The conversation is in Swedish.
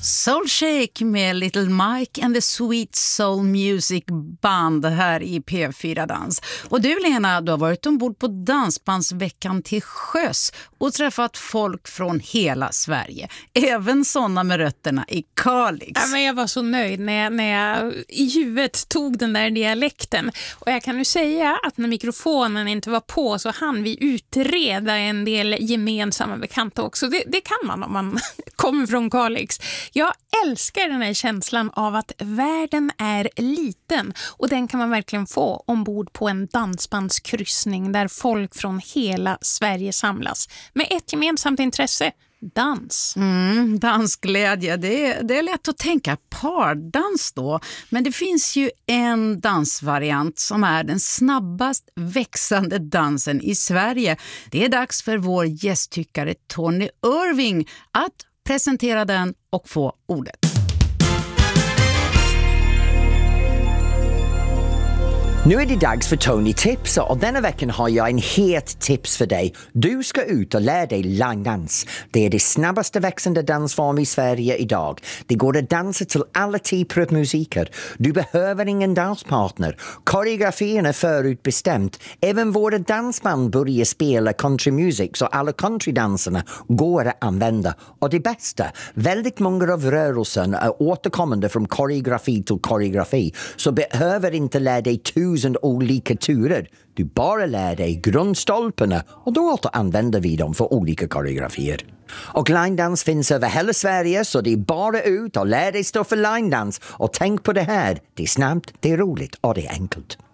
Soul Shake med Little Mike and the Sweet Soul Music Band här i P4 Dans. Och du Lena, du har varit ombord på Dansbandsveckan till sjöss och träffat folk från hela Sverige. Även sådana med rötterna i Kalix. Ja, men jag var så nöjd när jag i huvudet tog den där dialekten. Och jag kan ju säga att när mikrofonen inte var på så hann vi utreda en del gemensamma bekanta också. Det kan man om man kommer från Kalix. Jag älskar den här känslan av att världen är liten och den kan man verkligen få ombord på en dansbandskryssning där folk från hela Sverige samlas med ett gemensamt intresse, dans. Dansglädje, det är lätt att tänka pardans då, men det finns ju en dansvariant som är den snabbast växande dansen i Sverige. Det är dags för vår gästtyckare Tony Irving att presentera den och få ordet. Nu är det dags för Tony Tips och denna veckan har jag en het tips för dig. Du ska ut och lära dig linedans. Det är det snabbaste växande dansform i Sverige idag. Det går att dansa till alla typer av musiker. Du behöver ingen danspartner. Koreografin är förutbestämt. Även våra dansband börjar spela country music så alla countrydansarna går att använda. Och det bästa, väldigt många av rörelsen är återkommande från koreografi till koreografi. Så behöver inte lära dig 1000 olika turer. Du bara lär dig grundstolparna och då återanvänder vi dem för olika koreografier. Och linedans finns över hela Sverige så det är bara ut och lär dig stå för linedans. Och tänk på det här, det är snabbt, det är roligt och det är enkelt.